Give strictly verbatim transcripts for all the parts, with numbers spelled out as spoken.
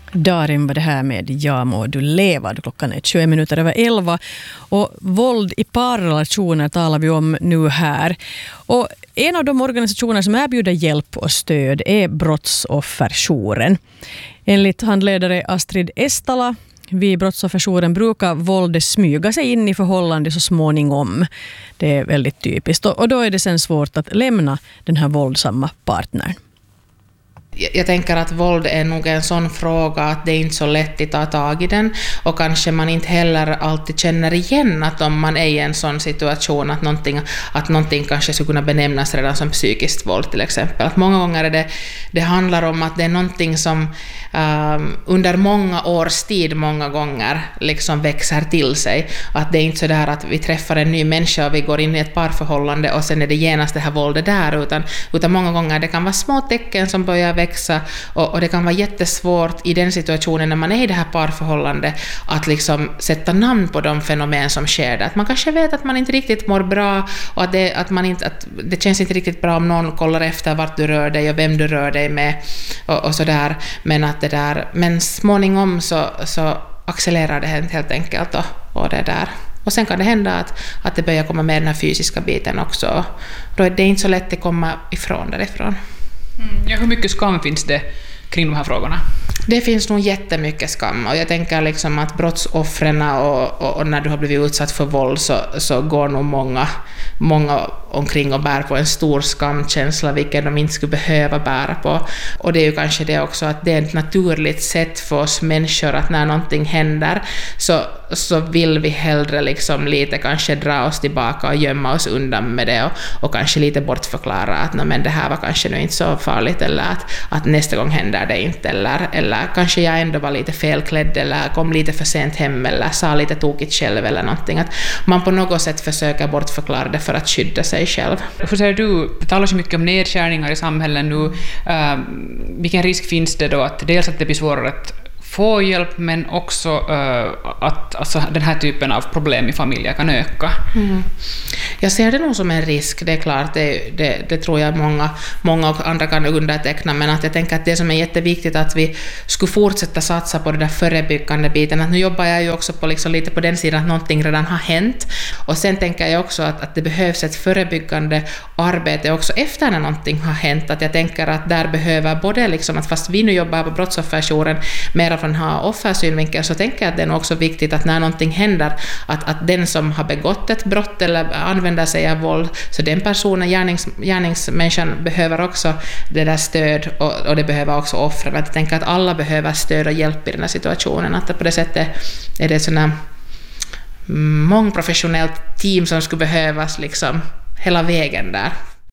Darin var det här med Ja må du leva. Klockan är tjugo minuter över elva. Och våld i parrelationer talar vi om nu här. Och en av de organisationer som erbjuder hjälp och stöd är Brottsofferjouren. Enligt handledare Astrid Estala vid Brottsofferjouren brukar våldet smyga sig in i förhållande så småningom. Det är väldigt typiskt. Och då är det sen svårt att lämna den här våldsamma partnern. Jag tänker att våld är nog en sån fråga att det är inte så lätt att ta tag i den, och kanske man inte heller alltid känner igen att om man är i en sån situation att någonting, att någonting kanske skulle kunna benämnas redan som psykiskt våld till exempel. Att många gånger är det, det handlar om att det är någonting som um, under många års tid många gånger liksom växer till sig. Att det är inte så där att vi träffar en ny människa och vi går in i ett parförhållande och sen är det genast det här våldet där, utan, utan många gånger det kan vara små tecken som börjar växa. Och, och det kan vara jättesvårt i den situationen när man är i det här parförhållandet att liksom sätta namn på de fenomen som sker där. Att man kanske vet att man inte riktigt mår bra och att det, att man inte, att det känns inte riktigt bra om någon kollar efter vart du rör dig och vem du rör dig med och, och sådär. Men att det där, men småningom så, så accelererar det helt enkelt och, och det där. Och sen kan det hända att, att det börjar komma med den här fysiska biten också. Då är det inte så lätt att komma ifrån därifrån. Mm. Ja, hur mycket skam finns det kring de här frågorna? Det finns nog jättemycket skam, och jag tänker liksom att brottsoffren och, och, och när du har blivit utsatt för våld så, så går nog många, många omkring och bär på en stor skamkänsla, vilken de inte skulle behöva bära på. Och det är ju kanske det också att det är ett naturligt sätt för oss människor att när någonting händer så, så vill vi hellre liksom lite kanske dra oss tillbaka och gömma oss undan med det och, och kanske lite bortförklara att men det här var kanske nu inte så farligt, eller att, att nästa gång händer det inte, eller, eller kanske jag ändå var lite felklädd eller kom lite för sent hem eller sa lite tokigt själv eller någonting. Att man på något sätt försöker bortförklara det för att skydda sig själv. Hur säger du, det talas ju mycket om nedskärningar i samhället nu. Uh, vilken risk finns det då att dels att det blir svårare att få hjälp, men också uh, att alltså, den här typen av problem i familjer kan öka? Mm. Jag ser det nog som en risk, det är klart, det, det, det tror jag många, många och andra kan underteckna, men att jag tänker att det som är jätteviktigt att vi skulle fortsätta satsa på den där förebyggande biten, att nu jobbar jag ju också på liksom lite på den sidan att någonting redan har hänt, och sen tänker jag också att, att det behövs ett förebyggande arbete också efter när någonting har hänt, att jag tänker att där behöver både liksom att fast vi nu jobbar på Brottsofferjouren mer från ha offersynvinkel, så tänker jag att det är också viktigt att när någonting händer att, att den som har begått ett brott eller använder sig av våld, så den personen, gärnings, gärningsmänniskan behöver också det där stöd, och, och det behöver också offren. Jag tänker att alla behöver stöd och hjälp i den här situationen, att på det sättet är det sådana mångprofessionellt team som skulle behövas liksom hela vägen där.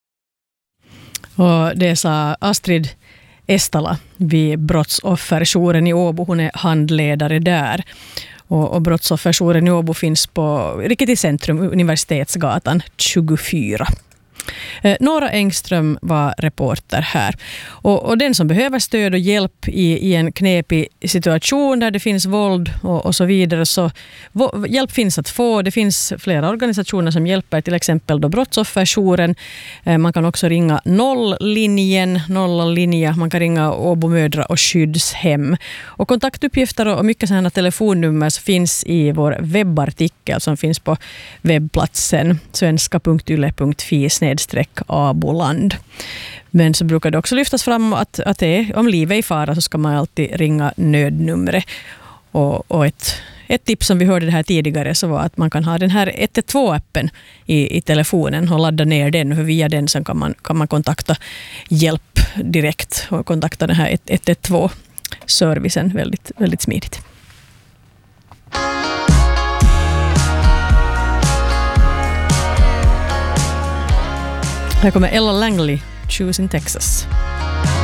Och det sa Astrid Estala vid Brottsofferjouren i Åbo. Hon är handledare där. Och, och Brottsofferjouren i Åbo finns på riktigt i centrum, Universitetsgatan tjugofyra. Eh, Nora Engström var reporter här. Och, och den som behöver stöd och hjälp i, i en knepig situation där det finns våld och, och så vidare, så vo, hjälp finns att få. Det finns flera organisationer som hjälper, till exempel då Brottsofferjouren. Eh, man kan också ringa nolllinjen, nolllinje. Man kan ringa Åbo mödra och skyddshem. Och kontaktuppgifter och mycket sådana telefonnummer så finns i vår webbartikel som finns på webbplatsen svenska punkt yle punkt fi snedstreck aboland. Men så brukar det också lyftas fram att, att det är, om livet är i fara så ska man alltid ringa nödnumret. Och, och ett, ett tips som vi hörde det här tidigare så var att man kan ha den här ett ett två-appen i, i telefonen och ladda ner den, för via den så kan man, kan man kontakta hjälp direkt och kontakta den här ett ett två-servicen väldigt, väldigt smidigt. Här kommer Ella Langley, Choosing Texas.